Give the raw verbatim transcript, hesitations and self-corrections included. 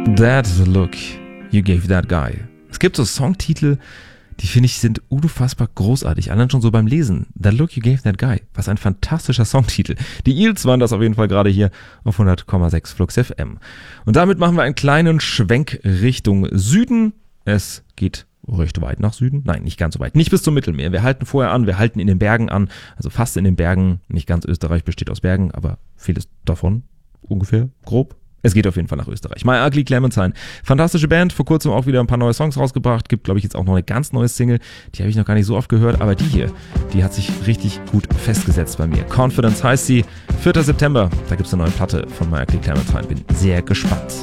That look you gave that guy. Es gibt so Songtitel, die finde ich sind unfassbar großartig. Allein schon so beim Lesen. That look you gave that guy. Was ein fantastischer Songtitel. Die Eels waren das auf jeden Fall gerade hier auf hundert Komma sechs Flux F M. Und damit machen wir einen kleinen Schwenk Richtung Süden. Es geht recht weit nach Süden. Nein, nicht ganz so weit. Nicht bis zum Mittelmeer. Wir halten vorher an, wir halten in den Bergen an. Also fast in den Bergen. Nicht ganz Österreich besteht aus Bergen, aber vieles davon ungefähr grob. Es geht auf jeden Fall nach Österreich. My Ugly Clementine. Fantastische Band. Vor kurzem auch wieder ein paar neue Songs rausgebracht. Gibt, glaube ich, jetzt auch noch eine ganz neue Single. Die habe ich noch gar nicht so oft gehört. Aber die hier, die hat sich richtig gut festgesetzt bei mir. Confidence heißt sie. vierter September. Da gibt es eine neue Platte von My Ugly Clementine. Bin sehr gespannt.